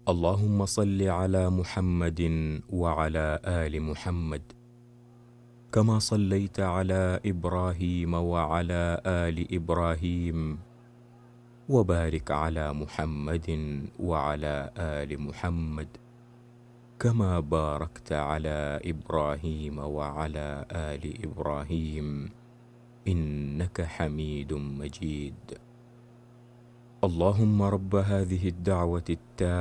اللهم صل على محمد وعلى آل محمد كما صليت على إبراهيم وعلى آل إبراهيم، وبارك على محمد وعلى آل محمد كما باركت على إبراهيم وعلى آل إبراهيم إنك حميد مجيد. اللهم رب هذه الدعوة التامة